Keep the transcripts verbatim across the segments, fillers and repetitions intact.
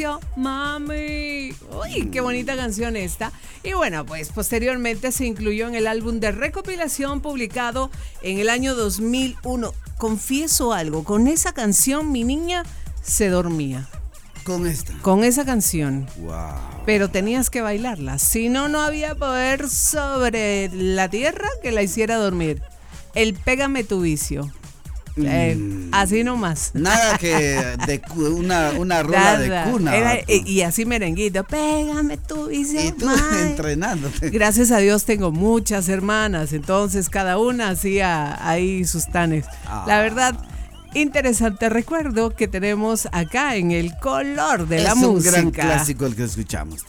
Mami, uy, qué bonita canción esta. Y bueno, pues posteriormente se incluyó en el álbum de recopilación publicado en el año dos mil uno. Confieso algo, con esa canción mi niña se dormía. ¿Con esta? Con esa canción. Wow. Pero tenías que bailarla, si no, no había poder sobre la tierra que la hiciera dormir. El Pégame tu vicio. Eh, mm. Así nomás. Nada que de una, una rola Nada. de cuna. Era, y, y así merenguito. Pégame tu vicio. Y tú mae. entrenándote. Gracias a Dios tengo muchas hermanas. Entonces cada una hacía ahí sus tanes. Ah. La verdad, interesante recuerdo que tenemos acá en el color de es la un música. Gran clásico el que escuchamos.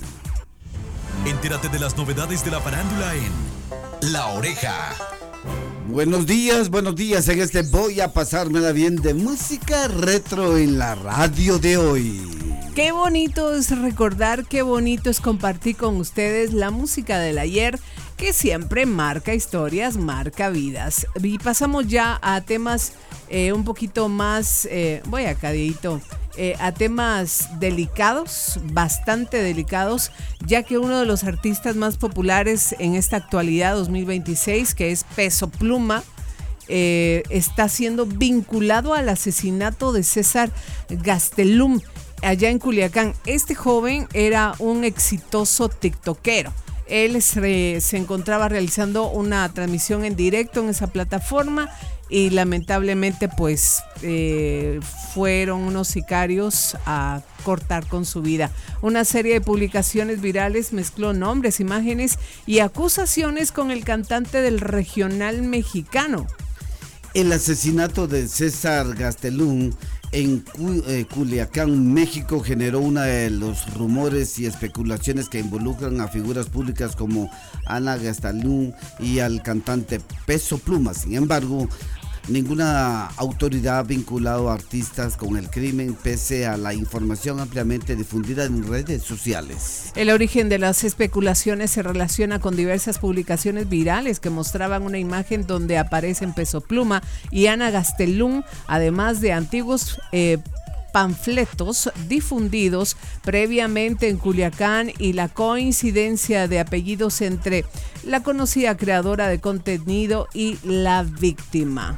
Entérate de las novedades de la farándula en La Oreja. Buenos días, buenos días. En este voy a pasármela bien de música retro en la radio de hoy. Qué bonito es recordar, qué bonito es compartir con ustedes la música del ayer, que siempre marca historias, marca vidas. Y pasamos ya a temas eh, un poquito más, eh, voy acá, Dieguito, eh, a temas delicados, bastante delicados, ya que uno de los artistas más populares en esta actualidad dos mil veintiséis, que es Peso Pluma, eh, está siendo vinculado al asesinato de César Gastelum allá en Culiacán. Este joven era un exitoso tiktokero. Él se, se encontraba realizando una transmisión en directo en esa plataforma y lamentablemente pues eh, fueron unos sicarios a cortar con su vida. Una serie de publicaciones virales mezcló nombres, imágenes y acusaciones con el cantante del regional mexicano. El asesinato de César Gastelum en Culiacán, México, generó uno de los rumores y especulaciones que involucran a figuras públicas como Ana Gastelum y al cantante Peso Pluma. Sin embargo, ninguna autoridad ha vinculado a artistas con el crimen, pese a la información ampliamente difundida en redes sociales. El origen de las especulaciones se relaciona con diversas publicaciones virales que mostraban una imagen donde aparecen Peso Pluma y Ana Gastelum, además de antiguos eh, panfletos difundidos previamente en Culiacán y la coincidencia de apellidos entre la conocida creadora de contenido y la víctima.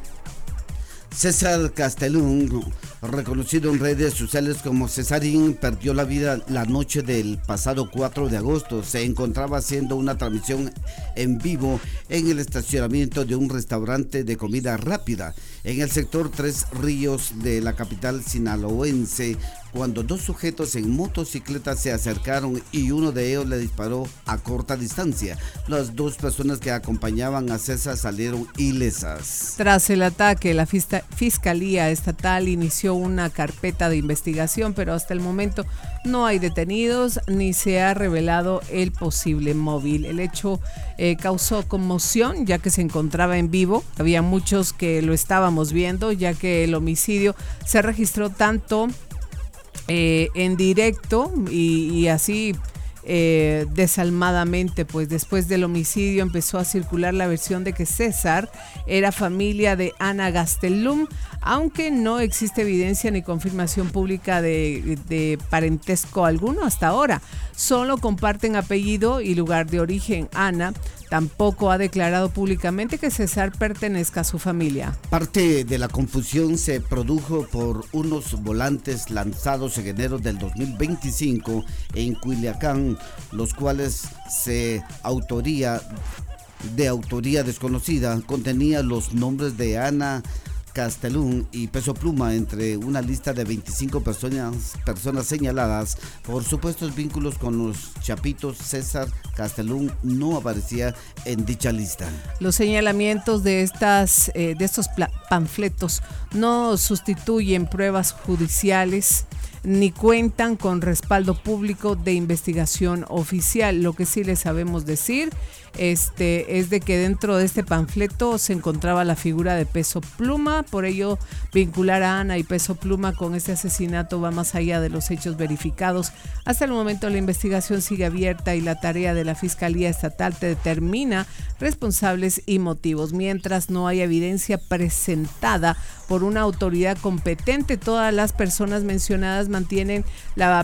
César Gastelum, reconocido en redes sociales como Cesarín, perdió la vida la noche del pasado cuatro de agosto. Se encontraba haciendo una transmisión en vivo en el estacionamiento de un restaurante de comida rápida en el sector Tres Ríos de la capital sinaloense, cuando dos sujetos en motocicleta se acercaron y uno de ellos le disparó a corta distancia. Las dos personas que acompañaban a César salieron ilesas. Tras el ataque, la Fiscalía Estatal inició una carpeta de investigación, pero hasta el momento no hay detenidos ni se ha revelado el posible móvil. El hecho eh, causó conmoción, ya que se encontraba en vivo. Había muchos que lo estábamos viendo, ya que el homicidio se registró tanto Eh, en directo y, y así eh, desalmadamente, pues después del homicidio empezó a circular la versión de que César era familia de Ana Gastelum, aunque no existe evidencia ni confirmación pública de, de parentesco alguno hasta ahora. Solo comparten apellido y lugar de origen. Ana tampoco ha declarado públicamente que César pertenezca a su familia. Parte de la confusión se produjo por unos volantes lanzados en enero del dos mil veinticinco en Culiacán, los cuales se autoría de autoría desconocida contenía los nombres de Ana Gastelum y Peso Pluma entre una lista de veinticinco personas, personas señaladas por supuestos vínculos con los chapitos. César Gastelum no aparecía en dicha lista. Los señalamientos de estas eh, de estos panfletos no sustituyen pruebas judiciales ni cuentan con respaldo público de investigación oficial. Lo que sí les sabemos decir este, es de que dentro de este panfleto se encontraba la figura de Peso Pluma, por ello vincular a Ana y Peso Pluma con este asesinato va más allá de los hechos verificados. Hasta el momento la investigación sigue abierta y la tarea de la Fiscalía Estatal determina responsables y motivos. Mientras no haya evidencia presentada por una autoridad competente, todas las personas mencionadas mantienen la